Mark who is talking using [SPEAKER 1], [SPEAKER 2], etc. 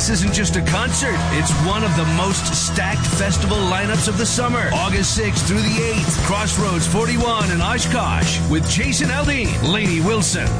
[SPEAKER 1] This isn't just a concert. It's one of the most stacked festival lineups of the summer. August 6th through the 8th, Crossroads 41 in Oshkosh with Jason Aldean, Lainey Wilson,